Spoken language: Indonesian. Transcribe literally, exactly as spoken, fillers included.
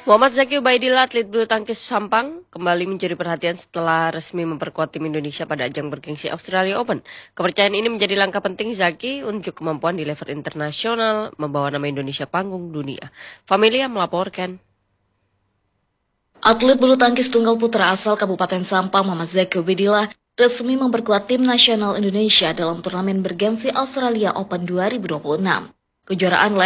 Muhammad Zaki Ubaidillah, atlet bulu tangkis Sampang, kembali menjadi perhatian setelah resmi memperkuat tim Indonesia pada ajang bergengsi Australia Open. Kepercayaan ini menjadi langkah penting Zaki untuk kemampuan di level internasional membawa nama Indonesia panggung dunia. Familia melaporkan. Atlet bulu tangkis tunggal putra asal Kabupaten Sampang Muhammad Zaki Ubaidillah resmi memperkuat tim nasional Indonesia dalam turnamen bergengsi Australia Open dua ribu dua puluh enam. Kejuaraan